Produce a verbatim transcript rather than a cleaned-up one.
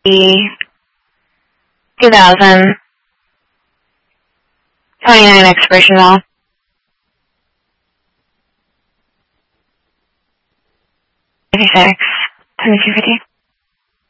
two thousand twenty-nine expiration model. fifty-six, twenty-two fifty.